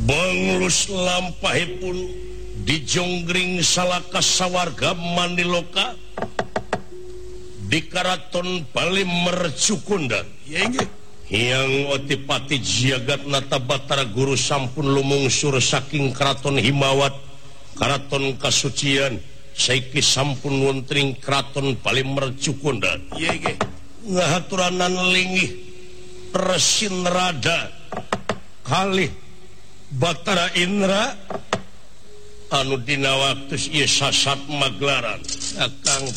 Banglus lampahipun dijonggring salaka sawarga Maniloka di Karaton Palimer Cukundan yang otipati jagat nata Batara Guru sampun lumungsur saking Keraton Himawat Karaton Kasucian saiki sampun wontring Keraton Palimer Cukundan ngahaturanan linggih Resin Rada kalih Batara Indra anu dina waktu ieu sasat maglaran Akang